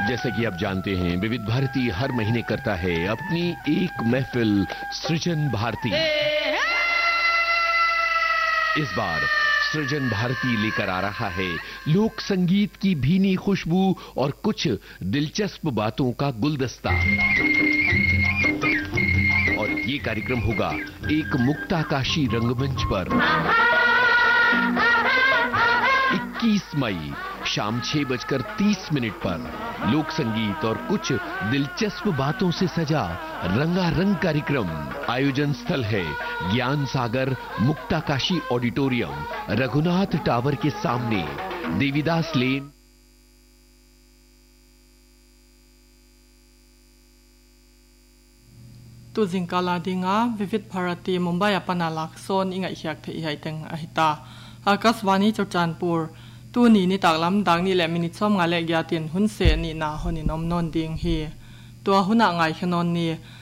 जैसे कि आप जानते हैं, विविध भारती हर महीने करता है अपनी एक महफिल सृजन भारती। इस बार सृजन भारती लेकर आ रहा है लोक संगीत की भीनी खुशबू और कुछ दिलचस्प बातों का गुलदस्ता। और ये कार्यक्रम होगा एक मुक्ताकाशी रंगमंच पर 21 मई शाम 6:30 पर लोक संगीत और कुछ दिलचस्प बातों से सजा रंगारंग कार्यक्रम। आयोजन स्थल है ज्ञान सागर मुक्ताकाशी ऑडिटोरियम, रघुनाथ टावर के सामने, देवीदास लेन। tu jingkala dinga vivid bharati mumbai apana lakson inga hiak the hi teng ahita akaswani chochanpur tu ni ni taklam dang ni le minute som nga le gyatin hun se ni na honi nom non ding hi to huna ngai khanon ni